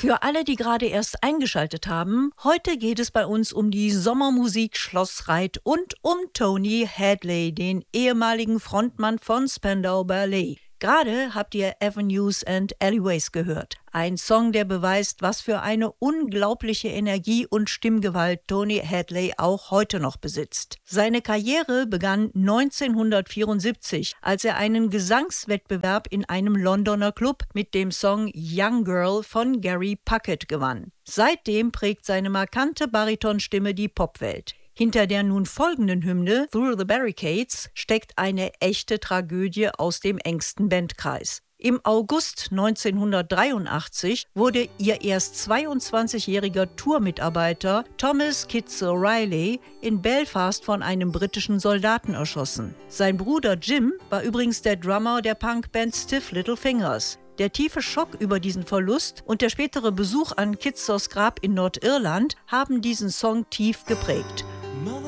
Für alle, die gerade erst eingeschaltet haben, heute geht es bei uns um die Sommermusik Schloss Reit und um Tony Hadley, den ehemaligen Frontmann von Spandau Ballet. Gerade habt ihr Avenues and Alleyways gehört. Ein Song, der beweist, was für eine unglaubliche Energie und Stimmgewalt Tony Hadley auch heute noch besitzt. Seine Karriere begann 1974, als er einen Gesangswettbewerb in einem Londoner Club mit dem Song Young Girl von Gary Puckett gewann. Seitdem prägt seine markante Baritonstimme die Popwelt. Hinter der nun folgenden Hymne Through the Barricades steckt eine echte Tragödie aus dem engsten Bandkreis. Im August 1983 wurde ihr erst 22-jähriger Tourmitarbeiter Thomas Kitzel Riley in Belfast von einem britischen Soldaten erschossen. Sein Bruder Jim war übrigens der Drummer der Punkband Stiff Little Fingers. Der tiefe Schock über diesen Verlust und der spätere Besuch an Kitzels Grab in Nordirland haben diesen Song tief geprägt.